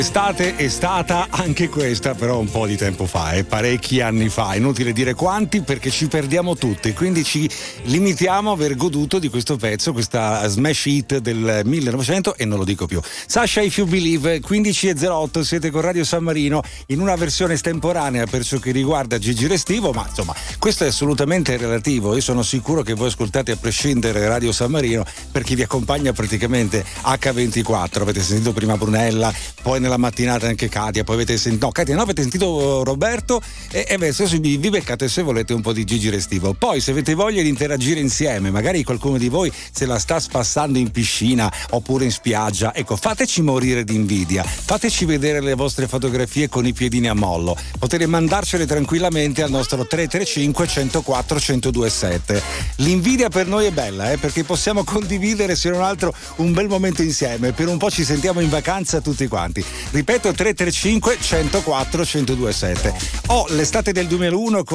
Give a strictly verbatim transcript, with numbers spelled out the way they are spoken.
Estate è stata anche questa, però un po' di tempo fa, eh, parecchi anni fa, inutile dire quanti perché ci perdiamo tutti, quindi ci limitiamo a aver goduto di questo pezzo, questa smash hit del millenovecento e non lo dico più. Sasha If You Believe, quindici e zero otto, siete con Radio San Marino in una versione estemporanea per ciò che riguarda Gigi Restivo, ma insomma questo è assolutamente relativo. Io sono sicuro che voi ascoltate a prescindere Radio San Marino per chi vi accompagna praticamente acca ventiquattro. Avete sentito prima Brunella, poi nella mattinata anche Katia, poi avete sentito no Katia no avete sentito Roberto e, e adesso vi, vi beccate se volete un po' di Gigi Restivo. Poi se avete voglia di interagire insieme, magari qualcuno di voi se la sta spassando in piscina oppure in spiaggia, ecco, fateci morire di invidia, fateci vedere le vostre fotografie con i piedini a mollo, potete mandarcele tranquillamente al nostro tre tre cinque uno zero quattro uno zero due sette. L'invidia per noi è bella, eh, perché possiamo condividere se non altro un bel momento insieme, per un po' ci sentiamo in vacanza tutti quanti. Ripeto, tre tre cinque uno zero quattro uno zero due sette. Oh, l'estate del duemilauno